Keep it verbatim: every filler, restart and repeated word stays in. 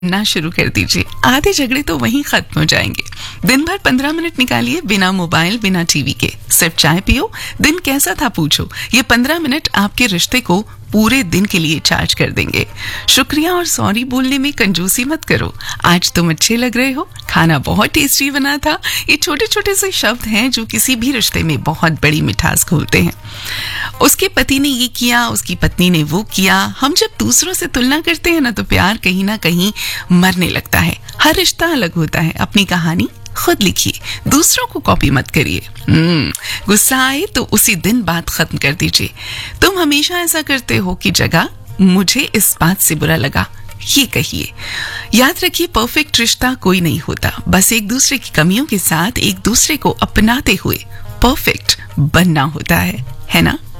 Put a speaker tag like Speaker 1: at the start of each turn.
Speaker 1: ना शुरू कर दीजिए। आधे झगड़े तो वहीं खत्म हो जाएंगे। दिन भर पंद्रह मिनट निकालिए बिना मोबाइल बिना टीवी के, सिर्फ चाय पियो, दिन कैसा था पूछो। ये पंद्रह मिनट आपके रिश्ते को पूरे दिन के लिए चार्ज कर देंगे। शुक्रिया और सॉरी बोलने में कंजूसी मत करो। आज तुम अच्छे लग रहे हो, खाना बहुत टेस्टी बना था। ये छोटे छोटे से शब्द हैं जो किसी भी रिश्ते में बहुत बड़ी मिठास घोलते हैं। उसके पति ने ये किया, उसकी पत्नी ने वो किया। हम जब दूसरों से तुलना करते हैं ना तो प्यार कहीं ना कहीं मरने लगता है। हर रिश्ता अलग होता है। अपनी कहानी खुद लिखिए, दूसरों को कॉपी मत करिए। गुस्सा आए तो उसी दिन बात खत्म कर दीजिए। तुम हमेशा ऐसा करते हो की जगह मुझे इस बात से बुरा लगा, ये कहिए। याद रखिए, परफेक्ट रिश्ता कोई नहीं होता, बस एक दूसरे की कमियों के साथ एक दूसरे को अपनाते हुए परफेक्ट बनना होता है, है ना?